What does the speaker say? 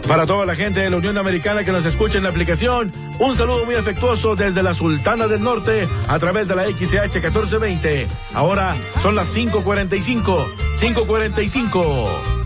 Para toda la gente de la Unión Americana que nos escucha en la aplicación, un saludo muy afectuoso desde la Sultana del Norte a través de la XH 1420. Ahora son las 5:45.